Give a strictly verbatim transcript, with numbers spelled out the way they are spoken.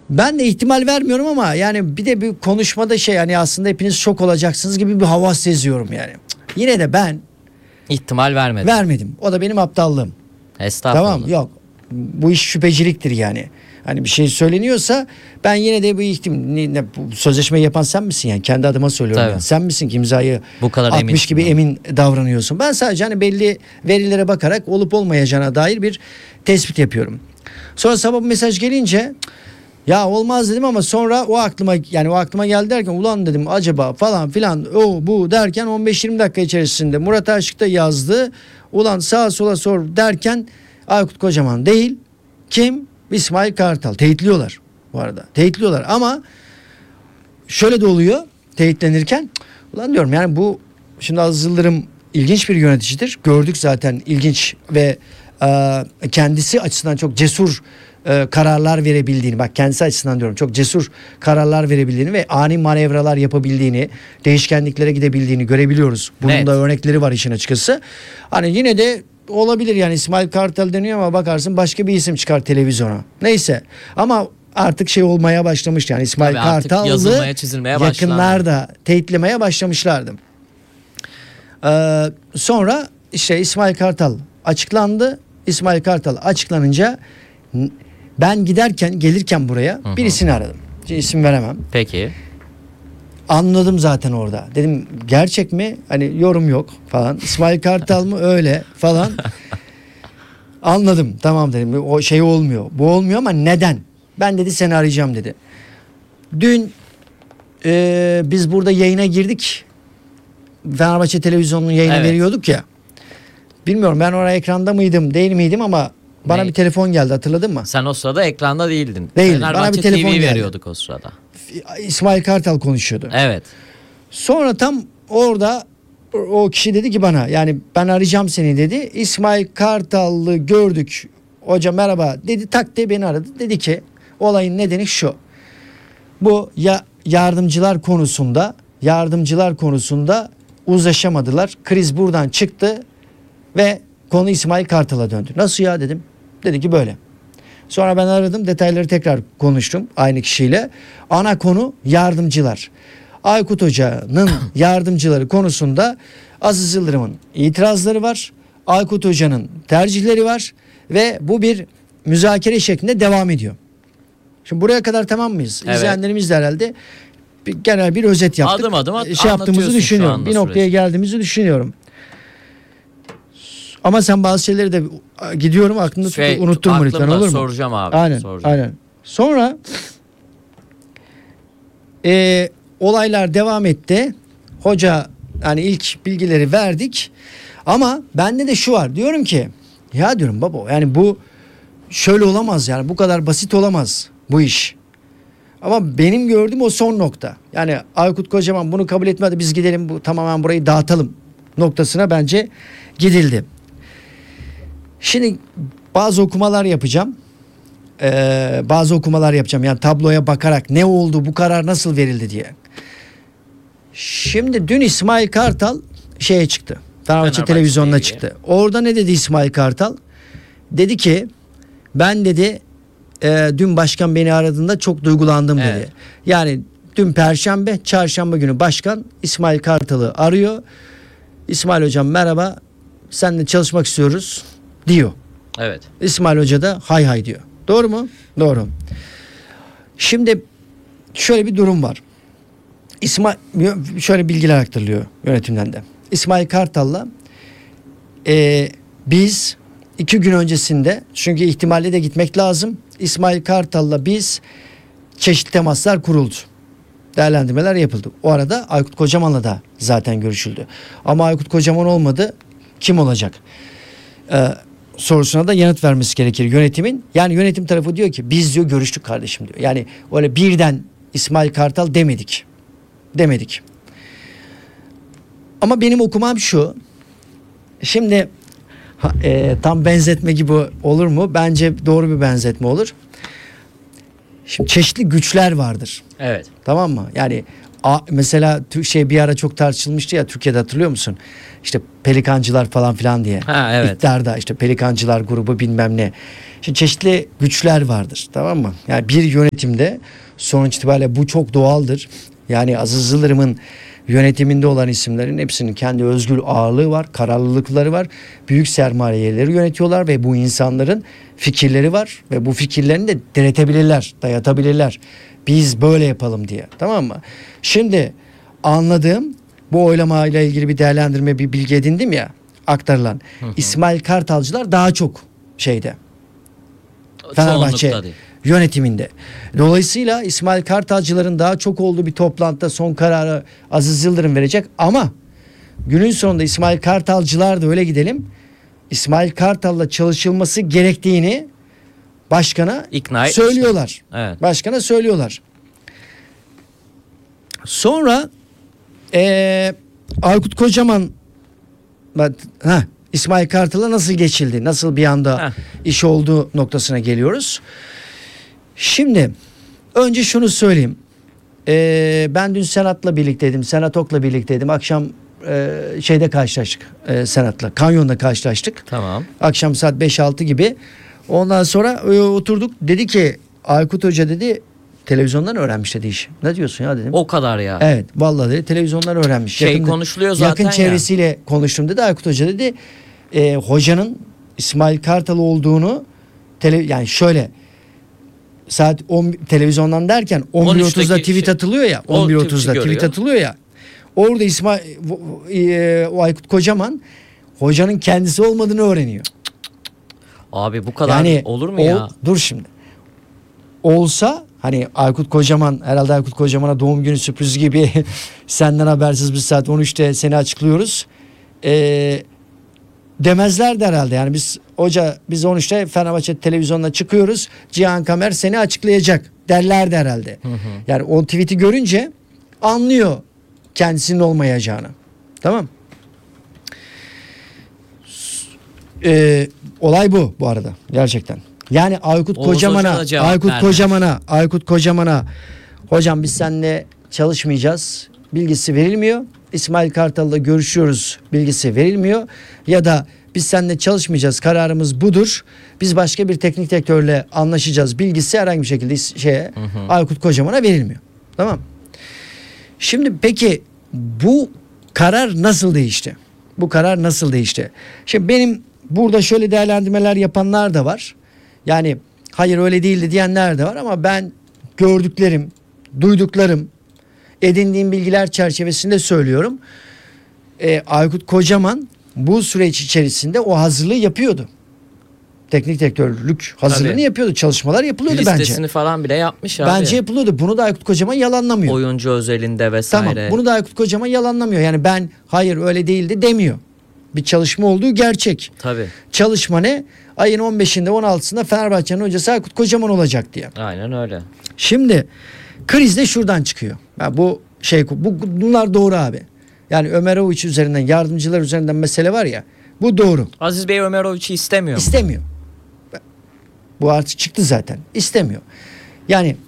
Ben de ihtimal vermiyorum ama yani bir de bir konuşmada şey yani aslında hepiniz şok olacaksınız gibi bir hava seziyorum yani. Yine de ben ihtimal vermedim. Vermedim. O da benim aptallığım. Estağfurullah. Tamam, yok. Bu iş şüpheciliktir yani. Hani bir şey söyleniyorsa ben yine de bu ihtimal ne, ne, bu sözleşmeyi yapan sen misin yani? Kendi adıma söylüyorum. Yani. Sen misin ki imzayı bu kadar atmış gibi mi? emin davranıyorsun? Ben sadece hani belli verilere bakarak olup olmayacağına dair bir tespit yapıyorum. Sonra sabah mesaj gelince ya olmaz dedim ama sonra o aklıma yani o aklıma geldi derken ulan dedim acaba falan filan o bu derken on beş yirmi dakika içerisinde Murat Aşık da yazdı. Ulan sağa sola sor derken Aykut Kocaman değil. Kim? İsmail Kartal. Teyitliyorlar bu arada. Teyitliyorlar ama şöyle de oluyor teyitlenirken ulan diyorum yani bu şimdi Aziz Yıldırım ilginç bir yöneticidir. Gördük zaten ilginç ve e, kendisi açısından çok cesur e, kararlar verebildiğini, bak kendisi açısından diyorum, çok cesur kararlar verebildiğini ve ani manevralar yapabildiğini, değişkenliklere gidebildiğini görebiliyoruz. Bunun evet. da örnekleri var işin açıkçası. Hani yine de olabilir yani İsmail Kartal deniyor ama bakarsın başka bir isim çıkar televizyona. Neyse ama artık şey olmaya başlamış yani İsmail Kartal'ı yakınlarda teyitlemeye başlamışlardı. Ee, sonra işte İsmail Kartal açıklandı. İsmail Kartal açıklanınca ben giderken gelirken buraya hı hı. birisini aradım. İsim veremem. Peki. Anladım zaten orada. Dedim gerçek mi? Hani yorum yok falan. İsmail Kartal mı? Öyle falan. Anladım. Tamam dedim. O şey olmuyor. Bu olmuyor ama neden? Ben dedi seni arayacağım dedi. Dün e, biz burada yayına girdik. Fenerbahçe televizyonunun yayını evet. veriyorduk ya. Bilmiyorum ben oraya ekranda mıydım değil miydim ama bana ne? bir telefon geldi, hatırladın mı? Sen o sırada ekranda değildin. Değildim. Bana bir telefon geldi. veriyorduk o sırada. İsmail Kartal konuşuyordu. Evet. Sonra tam orada o kişi dedi ki bana yani ben arayacağım seni dedi. İsmail Kartal'ı gördük. Hocam merhaba dedi, tak diye beni aradı. Dedi ki olayın nedeni şu. Bu ya yardımcılar konusunda yardımcılar konusunda uzlaşamadılar. Kriz buradan çıktı ve konu İsmail Kartal'a döndü. Nasıl ya dedim. Dedi ki böyle. Sonra ben aradım, detayları tekrar konuştum aynı kişiyle. Ana konu yardımcılar. Aykut Hoca'nın yardımcıları konusunda Aziz Yıldırım'ın itirazları var. Aykut Hoca'nın tercihleri var ve bu bir müzakere şeklinde devam ediyor. Şimdi buraya kadar tamam mıyız? Evet. İzleyenlerimiz de herhalde bir, genel bir özet yaptık. Adım adım at, şey yaptığımızı düşünüyorum. Bir noktaya süreci. geldiğimizi düşünüyorum. Ama sen bazı şeyleri de gidiyorum aklında şey, tutup unutturma lütfen, olur mu? Soracağım abi. Aynen, soracağım. aynen. Sonra e, olaylar devam etti. Hoca yani ilk bilgileri verdik. Ama bende de şu var. Diyorum ki ya diyorum baba yani bu şöyle olamaz yani, bu kadar basit olamaz bu iş. Ama benim gördüğüm o son nokta. Yani Aykut Kocaman bunu kabul etmedi, biz gidelim bu tamamen burayı dağıtalım noktasına bence gidildi. Şimdi bazı okumalar yapacağım. Ee, bazı okumalar yapacağım. Yani tabloya bakarak ne oldu, bu karar nasıl verildi diye. Şimdi dün İsmail Kartal şeye çıktı. Fenerbahçe televizyonuna değil. çıktı. Orada ne dedi İsmail Kartal? Dedi ki ben dedi e, dün başkan beni aradığında çok duygulandım evet. dedi. Yani dün Perşembe, Çarşamba günü başkan İsmail Kartal'ı arıyor. İsmail hocam merhaba, seninle çalışmak istiyoruz diyor. Evet. İsmail Hoca da hay hay diyor. Doğru mu? Doğru. Şimdi şöyle bir durum var. İsmail şöyle bilgiler aktarılıyor yönetimden de. İsmail Kartal'la e, biz iki gün öncesinde, çünkü ihtimalle de gitmek lazım, İsmail Kartal'la biz çeşitli temaslar kuruldu. Değerlendirmeler yapıldı. O arada Aykut Kocaman'la da zaten görüşüldü. Ama Aykut Kocaman olmadı. Kim olacak? Ee, sorusuna da yanıt vermesi gerekir yönetimin. Yani yönetim tarafı diyor ki biz diyor görüştük kardeşim diyor. Yani öyle birden İsmail Kartal demedik. Demedik. Ama benim okumam şu. Şimdi e, tam benzetme gibi olur mu? Bence doğru bir benzetme olur. Şimdi çeşitli güçler vardır. Evet. Tamam mı? Yani A, mesela tü- şey bir ara çok tartışılmıştı ya Türkiye'de, hatırlıyor musun? İşte pelikancılar falan filan diye. Ha, evet. İktidarda işte pelikancılar grubu bilmem ne. Şimdi çeşitli güçler vardır, tamam mı? Yani bir yönetimde sonuç itibariyle bu çok doğaldır. Yani Aziz Yıldırım'ın yönetiminde olan isimlerin hepsinin kendi özgür ağırlığı var, kararlılıkları var. Büyük sermayeleri yönetiyorlar ve bu insanların fikirleri var ve bu fikirlerini de diretebilirler, dayatabilirler. Biz böyle yapalım diye, tamam mı? Şimdi anladığım, bu oylamayla ilgili bir değerlendirme, bir bilgi edindim ya, aktarılan. Hı hı. İsmail Kartalcılar daha çok şeyde, Fenerbahçe Çoğunlukta değil. yönetiminde. Dolayısıyla İsmail Kartalcıların daha çok olduğu bir toplantıda son kararı Aziz Yıldırım verecek ama günün sonunda İsmail Kartalcılar da, öyle gidelim, İsmail Kartal'la çalışılması gerektiğini başkana İkna etmişler. söylüyorlar. Evet. Başkana söylüyorlar. Sonra eee Aykut Kocaman, bak, ha, İsmail Kartal'a nasıl geçildi? Nasıl bir anda Heh. iş olduğu noktasına geliyoruz. Şimdi önce şunu söyleyeyim. Eee, ben dün Senat'la birlikteydim. Senat Ok'la birlikteydim. Akşam eee, şeyde karşılaştık. Eee, Senat'la. Kanyon'da karşılaştık. Tamam. Akşam saat beş altı gibi. Ondan sonra e, oturduk. Dedi ki Aykut Hoca dedi televizyondan öğrenmiş dedi işi. Ne diyorsun ya dedim. O kadar ya. Evet vallahi dedi televizyondan öğrenmiş. Şey konuşuluyor zaten Yakın ya. çevresiyle konuştum dedi. Aykut Hoca dedi e, hocanın İsmail Kartal olduğunu tele, yani şöyle saat on televizyondan derken on bir otuzda on üçteki tweet şey- atılıyor ya. o on bir otuzda tweet'i tweet görüyor. atılıyor ya. Orada İsmail e, o Aykut Kocaman hocanın kendisi olmadığını öğreniyor. Abi bu kadar Yani olur mu ol- ya? Dur şimdi. Olsa hani Aykut Kocaman, herhalde Aykut Kocaman'a doğum günü sürprizi gibi senden habersiz bir saat on üçte seni açıklıyoruz. Ee, demezlerdi herhalde. Yani biz hoca biz on üçte Fenerbahçe televizyonuna çıkıyoruz. Cihan Kamer seni açıklayacak derlerdi herhalde. Hı hı. Yani o tweet'i görünce anlıyor kendisinin olmayacağını. Tamam. Ee, olay bu bu arada gerçekten. Yani Aykut Oğuz Hoca Kocaman'a, da cevap Aykut vermedi. Kocaman'a, Aykut Kocaman'a hocam biz seninle çalışmayacağız bilgisi verilmiyor. İsmail Kartal'la görüşüyoruz bilgisi verilmiyor. Ya da biz seninle çalışmayacağız, kararımız budur. Biz başka bir teknik direktörle anlaşacağız bilgisi herhangi bir şekilde şeye Hı hı. Aykut Kocaman'a verilmiyor. Tamam. Şimdi peki bu karar nasıl değişti? Bu karar nasıl değişti? Şimdi benim burada şöyle değerlendirmeler yapanlar da var. Yani hayır öyle değildi diyenler de var ama ben gördüklerim, duyduklarım, edindiğim bilgiler çerçevesinde söylüyorum. Ee, Aykut Kocaman bu süreç içerisinde o hazırlığı yapıyordu. Teknik direktörlük hazırlığını Tabii. yapıyordu. Çalışmalar yapılıyordu Listesini bence. falan bile yapmış abi. Bence yapılıyordu. Bunu da Aykut Kocaman yalanlamıyor. Oyuncu özelinde vesaire. Tamam. Bunu da Aykut Kocaman yalanlamıyor. Yani ben hayır öyle değildi demiyor. Bir çalışma olduğu gerçek. Tabii. Çalışma ne? Ayın on beşinde on altısında Fenerbahçe'nin hocası Aykut Kocaman olacak diye. Aynen öyle. Şimdi kriz de şuradan çıkıyor. Ya bu şey bu bunlar doğru abi. Yani Ömer Ovuç üzerinden, yardımcılar üzerinden mesele var ya. Bu doğru. Aziz Bey Ömerovic'i istemiyor mu? İstemiyor. Bu artık çıktı zaten. İstemiyor. Yani